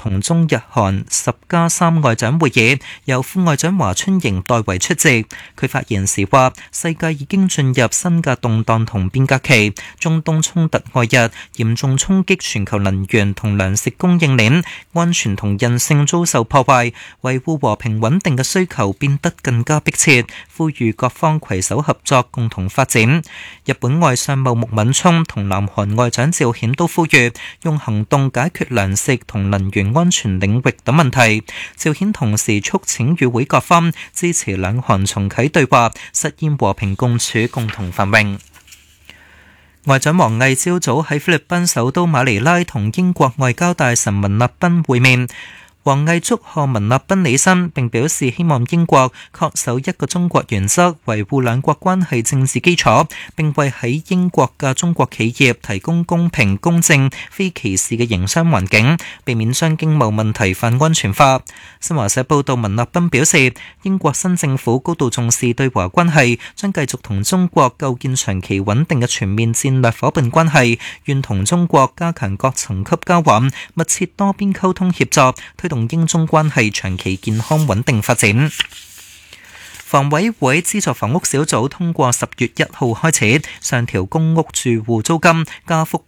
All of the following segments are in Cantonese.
同中日韓10+3外長會議，由副外長華春瑩代為出席。佢發言時話：世界已經進入新嘅動盪同變革期，中東衝突外日嚴重衝擊全球能源同糧食供應鏈，安全同韌性遭受破壞，維護和平穩定嘅需求變得更加迫切，呼籲各方攜手合作，共同發展。日本外相茂木敏充同南韓外長趙顯都呼籲用行動解決糧食同能源安全領域等問題。趙顯同時促請與會各方支持兩韓重啟對話，實現和平共處，共同繁榮。外長王毅朝早喺菲律賓首都馬尼拉同英國外交大臣文納賓會面。王毅祝賀文納賓履新，並表示希望英國恪守一個中國原則，維護兩國關係政治基礎，並為喺英國嘅中國企業提供公平、公正、非歧視嘅營商環境，避免將經貿問題泛安全化。新華社報道，文納賓表示，英國新政府高度重視對華關係，將繼續同中國構建長期穩定嘅全面戰略夥伴關係，願同中國加強各層級交往，密切多邊溝通協作，推動英中關係長期健康穩定發展。房委會資助房屋小組通過10月1號開始上調公屋住戶租金加幅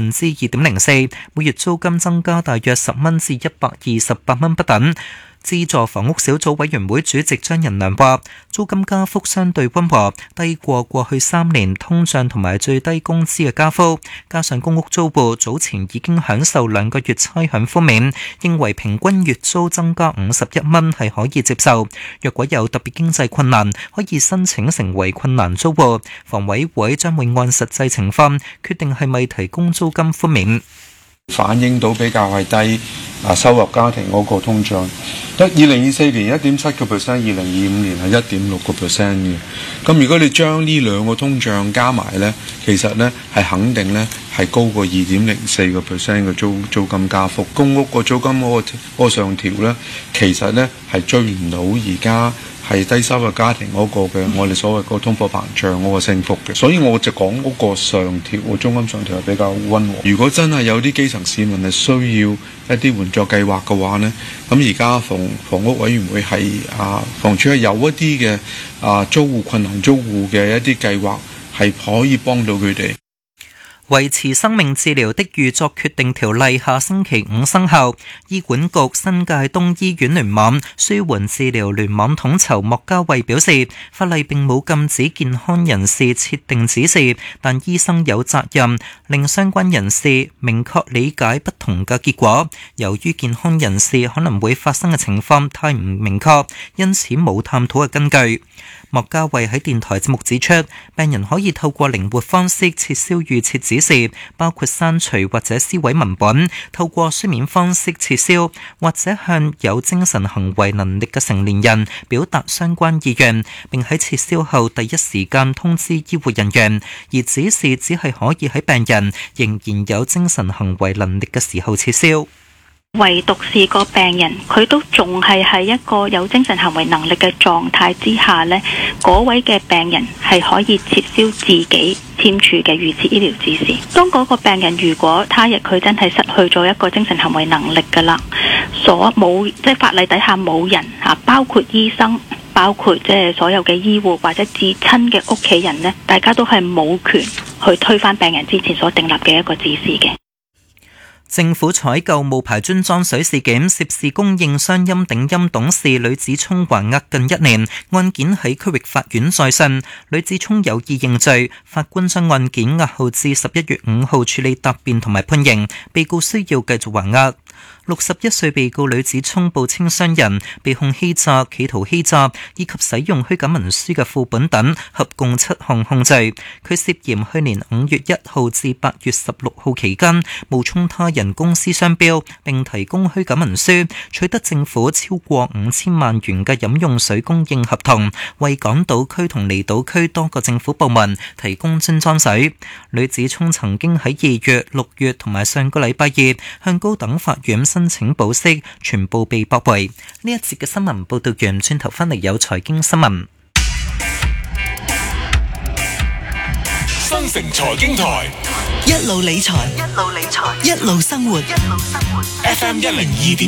2.04%，每月租金增加大約10蚊至128蚊不等。資助房屋小組委員會主席張仁良話：租金加幅相對溫和，低過過去3年通脹同埋最低工資嘅加幅。加上公屋租戶早前已經享受2個月差餉寬免，認為平均月租增加51蚊係可以接受。若果有特別經濟困難，可以申請成為困難租戶。房委會將會按實際情況決定係咪提供租金寬免。 反映到比較係低收入家庭嗰個通脹，得2024年1.7%，2025年係1.6%嘅。咁如果你將呢兩個通脹加埋呢，其實呢係肯定呢係高過2.04%嘅租金加幅。公屋個租金嗰個上調呢，其實呢係追唔到而家係低收入家庭嗰個嘅我哋所謂個通貨膨脹嗰個升幅嘅，所以我就講嗰個上調個租金上調係比較溫和。如果真係有啲基層市民係需要一啲援助計劃嘅話呢，咁而家房屋委員會係房署係有一啲嘅租戶困難租戶嘅一啲計劃係可以幫到佢哋。 維持生命治療的預作決定條例下星期5生效。醫管局新界東醫院聯網舒緩治療聯網統籌莫家慧表示，法例並冇禁止健康人士設定指示，但醫生有責任令相關人士明確理解不同嘅結果。由於健康人士可能會發生嘅情況太唔明確，因此冇探討嘅根據。莫家慧喺電台節目指出，病人可以透過靈活方式撤銷預設指示，包括刪除或者撕毀文本，透過書面方式撤銷，或者向有精神行為能力嘅成年人表達相關意願，並喺撤銷後第一時間通知醫護人員，而指示只係可以喺病人仍然有精神行為能力嘅時候撤銷。 唯獨是個病人，佢都仲係喺一個有精神行為能力嘅狀態之下呢，嗰位嘅病人係可以撤銷自己簽署嘅預設醫療指示。當嗰個病人如果他日佢真係失去咗一個精神行為能力噶啦，即係法例底下冇人包括醫生，包括即係所有嘅醫護或者至親嘅屋企人呢，大家都係冇權去推翻病人之前所訂立嘅一個指示嘅。 政府採購冒牌樽裝水事件，涉事供應商音鼎鑫董事呂子聰還押近1年，案件喺區域法院再訊，呂子聰有意認罪，法官將案件押後至11月5號處理答辯同埋判刑，被告需要繼續還押。61歲被告呂子聰報稱商人，被控欺詐、企圖欺詐以及使用虛假文書嘅副本等，合共7項控罪。佢涉嫌去年5月1號至8月16號期間，冒充他人公司商標，並提供虛假文書，取得政府超過5000萬元嘅飲用水供應合同，為港島區同離島區多個政府部門提供樽裝水。呂子聰曾經喺2月、6月同埋上個禮拜2向高等法院申請保釋，全部被駁回。呢一節嘅新聞報道完，轉頭翻嚟有財經新聞。 新城財經台， 一路理財，一路生活，FM 102.8